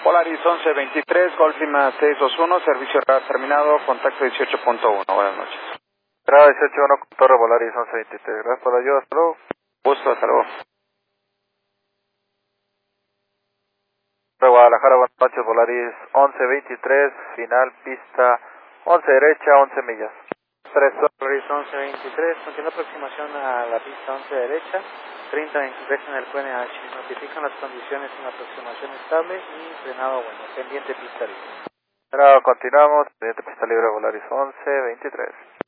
Polaris 1123, Golf Lima 621, servicio radar terminado, contacto 18.1. Buenas noches. Grado 18.1 con Torre Polaris 1123. Gracias por la ayuda. Hasta luego. Gusto, hasta luego. Guadalajara, buenas noches. Polaris 1123, final pista 11 derecha, 11 millas. 3 Polaris 1123, continúa aproximación a la pista 11 derecha, 30-23 en el QNH. Notifican las condiciones en aproximación estable y frenado bueno, pendiente pista libre. Grado, continuamos, pendiente pista libre Polaris 1123.